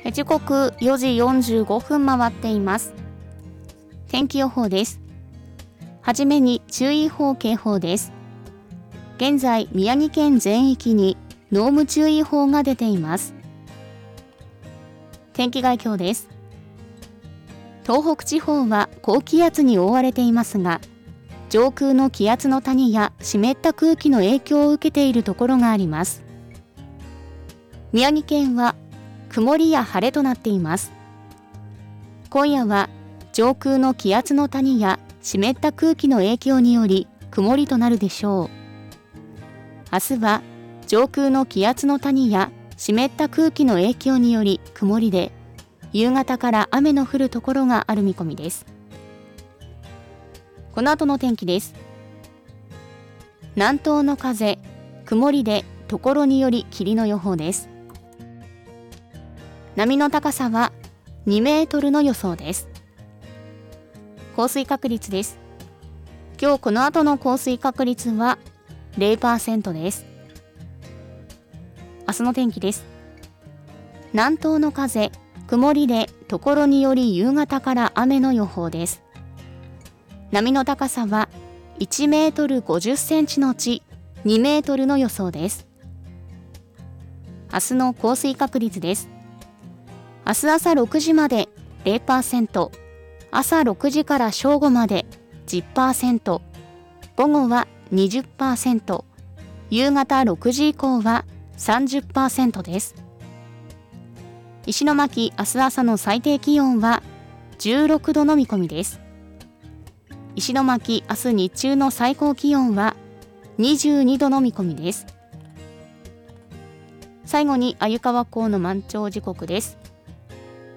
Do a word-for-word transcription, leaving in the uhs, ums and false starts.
時刻よじよんじゅうごふん回っています。天気予報です。はじめに注意報警報です。現在宮城県全域に濃霧注意報が出ています。天気概況です。東北地方は高気圧に覆われていますが、上空の気圧の谷や湿った空気の影響を受けているところがあります。宮城県は曇りや晴れとなっています。今夜は上空の気圧の谷や湿った空気の影響により曇りとなるでしょう。明日は上空の気圧の谷や湿った空気の影響により曇りで、夕方から雨の降るところがある見込みです。この後の天気です。南東の風、曇りでところにより霧の予報です。波の高さはにメートルの予想です。降水確率です。今日この後の降水確率は ゼロパーセント です。明日の天気です。南東の風、曇りでところにより夕方から雨の予報です。波の高さはいちメートルごじゅっセンチのちにメートルの予想です。明日の降水確率です。明日朝ろくじまで ゼロパーセント、朝ろくじから正午まで じゅっパーセント、午後は にじゅっパーセント、夕方ろくじ以降は さんじゅっパーセント です。石巻明日朝の最低気温はじゅうろくどの見込みです。石巻明日日中の最高気温はにじゅうにどの見込みです。最後に鮎川港の満潮時刻です。